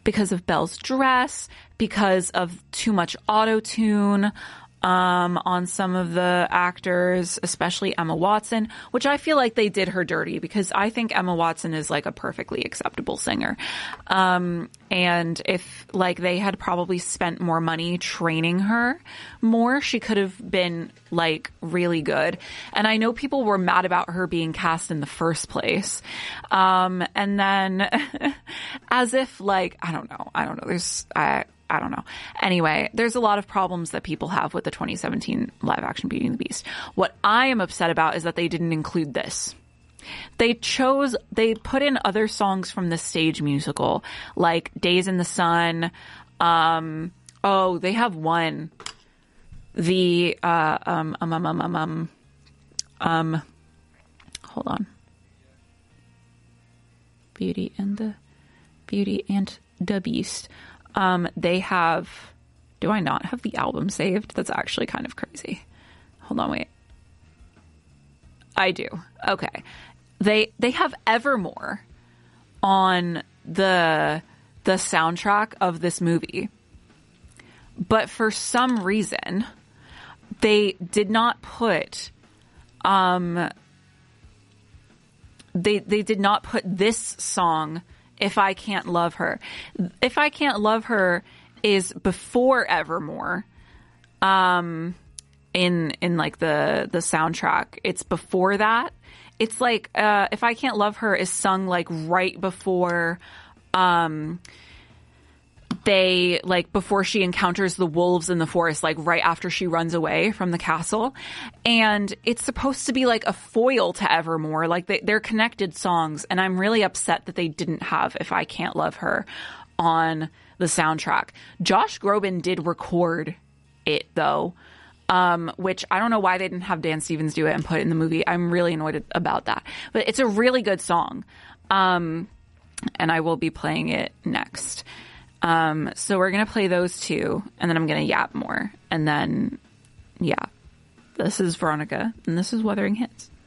because of Belle's dress, because of too much auto-tune on some of the actors, especially Emma Watson, which I feel like they did her dirty because I think Emma Watson is like a perfectly acceptable singer. And if like they had probably spent more money training her more, she could have been like really good. And I know people were mad about her being cast in the first place. And then as if like, I don't know. I don't know. Anyway, there's a lot of problems that people have with the 2017 live action Beauty and the Beast. What I am upset about is that they didn't include this. They put in other songs from the stage musical, like Days in the Sun. They have one. Hold on. Beauty and the Beast. They have, do I not have the album saved? That's actually kind of crazy. Hold on, wait. I do. Okay. They have Evermore on the soundtrack of this movie. But for some reason, they did not put, they did not put this song, If I Can't Love Her. If I Can't Love Her is before Evermore. In like the soundtrack. It's before that. It's like If I Can't Love Her is sung like right before before she encounters the wolves in the forest, like right after she runs away from the castle. And it's supposed to be like a foil to Evermore. Like they're connected songs. And I'm really upset that they didn't have If I Can't Love Her on the soundtrack. Josh Groban did record it though, which I don't know why they didn't have Dan Stevens do it and put it in the movie. I'm really annoyed about that. But it's a really good song. And I will be playing it next. So we're going to play those two, and then I'm going to yap more. And then, yeah, this is Veronica, and this is Wuthering Hits.